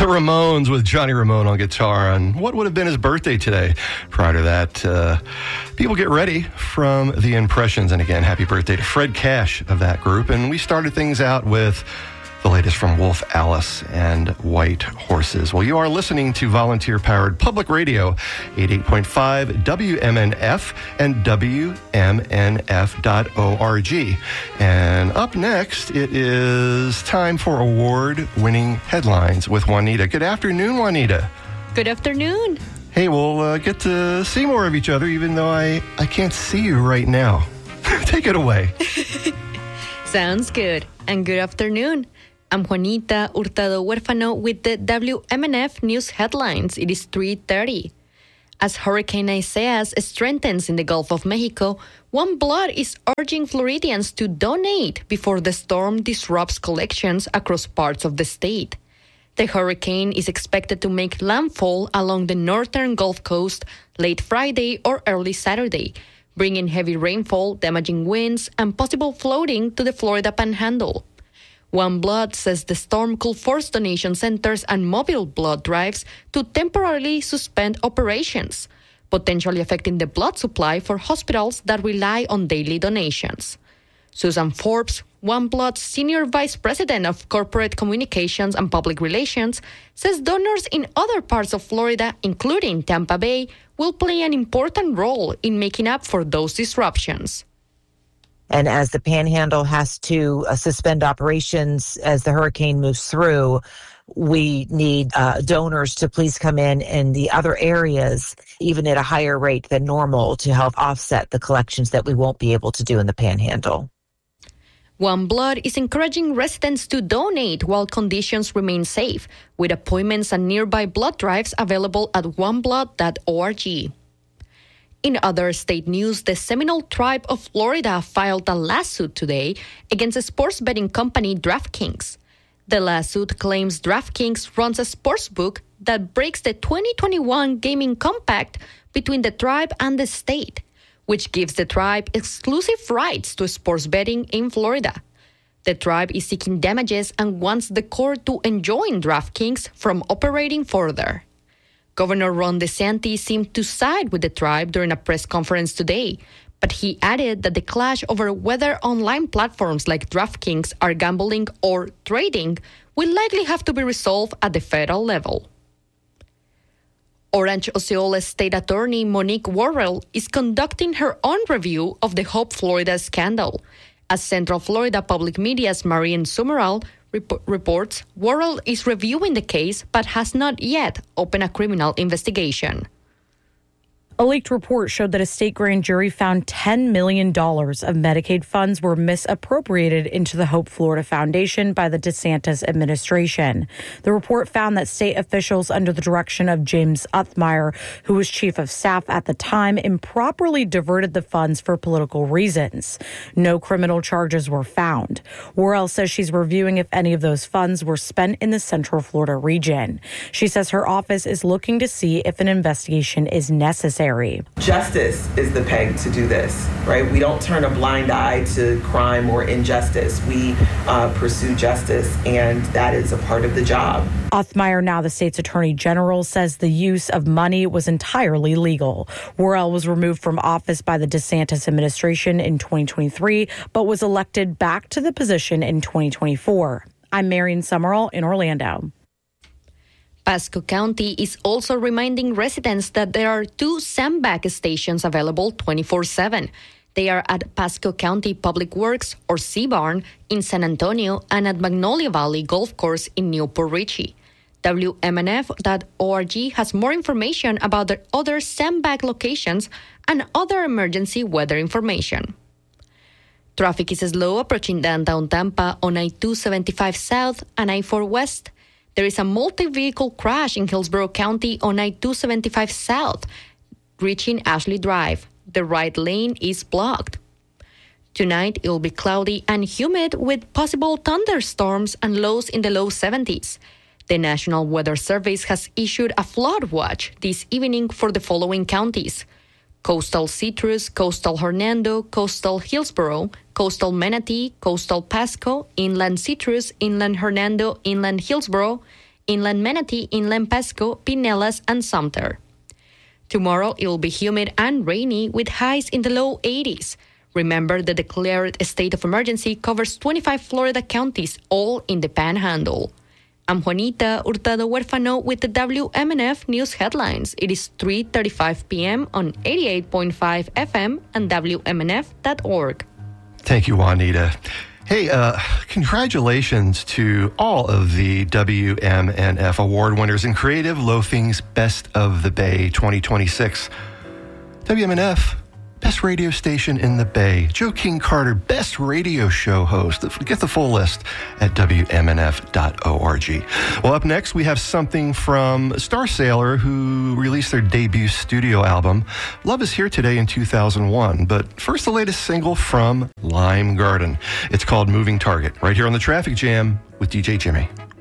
The Ramones with Johnny Ramone on guitar on what would have been his birthday today. Prior to that, people get ready from The Impressions. And again, happy birthday to Fred Cash of that group. And we started things out with the latest from Wolf Alice and White Horses. Well, you are listening to volunteer-powered public radio, 88.5 WMNF and WMNF.org. And up next, it is time for award-winning headlines with Juanita. Good afternoon, Juanita. Good afternoon. Hey, we'll get to see more of each other, even though I can't see you right now. Take it away. Sounds good. And good afternoon. I'm Juanita Hurtado Huérfano with the WMNF News headlines. It is 3:30. As Hurricane Isaias strengthens in the Gulf of Mexico, OneBlood is urging Floridians to donate before the storm disrupts collections across parts of the state. The hurricane is expected to make landfall along the northern Gulf Coast late Friday or early Saturday, bringing heavy rainfall, damaging winds, and possible flooding to the Florida Panhandle. OneBlood says the storm could force donation centers and mobile blood drives to temporarily suspend operations, potentially affecting the blood supply for hospitals that rely on daily donations. Susan Forbes, OneBlood's Senior Vice President of Corporate Communications and Public Relations, says donors in other parts of Florida, including Tampa Bay, will play an important role in making up for those disruptions. And as the Panhandle has to suspend operations as the hurricane moves through, we need donors to please come in the other areas, even at a higher rate than normal, to help offset the collections that we won't be able to do in the Panhandle. OneBlood is encouraging residents to donate while conditions remain safe, with appointments and nearby blood drives available at oneblood.org. In other state news, the Seminole Tribe of Florida filed a lawsuit today against a sports betting company, DraftKings. The lawsuit claims DraftKings runs a sportsbook that breaks the 2021 gaming compact between the tribe and the state, which gives the tribe exclusive rights to sports betting in Florida. The tribe is seeking damages and wants the court to enjoin DraftKings from operating further. Governor Ron DeSantis seemed to side with the tribe during a press conference today, but he added that the clash over whether online platforms like DraftKings are gambling or trading will likely have to be resolved at the federal level. Orange Osceola State Attorney Monique Worrell is conducting her own review of the Hope Florida scandal. As Central Florida Public Media's Marian Summerall reports, Worrell is reviewing the case but has not yet opened a criminal investigation. A leaked report showed that a state grand jury found $10 million of Medicaid funds were misappropriated into the Hope Florida Foundation by the DeSantis administration. The report found that state officials under the direction of James Uthmeyer, who was chief of staff at the time, improperly diverted the funds for political reasons. No criminal charges were found. Worrell says she's reviewing if any of those funds were spent in the Central Florida region. She says her office is looking to see if an investigation is necessary. Justice is the peg to do this, right? We don't turn a blind eye to crime or injustice. We pursue justice, and that is a part of the job. Uthmeyer, now the state's attorney general, says the use of money was entirely legal. Worrell was removed from office by the DeSantis administration in 2023, but was elected back to the position in 2024. I'm Marian Summerall in Orlando. Pasco County is also reminding residents that there are 2 sandbag stations available 24/7. They are at Pasco County Public Works, or C-Barn, in San Antonio and at Magnolia Valley Golf Course in Newport Richey. WMNF.org has more information about the other sandbag locations and other emergency weather information. Traffic is slow approaching downtown Tampa on I-275 South and I-4 West. There is a multi-vehicle crash in Hillsborough County on I-275 South, reaching Ashley Drive. The right lane is blocked. Tonight, it will be cloudy and humid with possible thunderstorms and lows in the low 70s. The National Weather Service has issued a flood watch this evening for the following counties: Coastal Citrus, Coastal Hernando, Coastal Hillsborough, Coastal Manatee, Coastal Pasco, Inland Citrus, Inland Hernando, Inland Hillsborough, Inland Manatee, Inland Pasco, Pinellas, and Sumter. Tomorrow, it will be humid and rainy with highs in the low 80s. Remember, the declared state of emergency covers 25 Florida counties, all in the Panhandle. I'm Juanita Hurtado Huérfano with the WMNF News Headlines. It is 3:35 p.m. on 88.5 FM and WMNF.org. Thank you, Juanita. Hey, congratulations to all of the WMNF award winners in Creative Loafing's Best of the Bay 2026. WMNF, Best Radio Station in the Bay. Joe King Carter, Best Radio Show Host. Get the full list at WMNF.org. Well, up next, we have something from Starsailor, who released their debut studio album. Love is Here Today in 2001. But first, the latest single from Lime Garden. It's called Moving Target, right here on the Traffic Jam with DJ Jimmy.